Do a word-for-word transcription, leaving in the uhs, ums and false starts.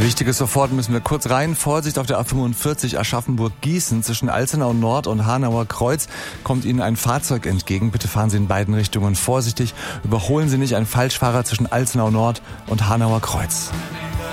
Wichtiges sofort, müssen wir kurz rein. Vorsicht auf der A fünfundvierzig Aschaffenburg-Gießen. Zwischen Alzenau Nord und Hanauer Kreuz kommt Ihnen ein Fahrzeug entgegen. Bitte fahren Sie in beiden Richtungen vorsichtig. Überholen Sie nicht einen Falschfahrer zwischen Alzenau Nord und Hanauer Kreuz.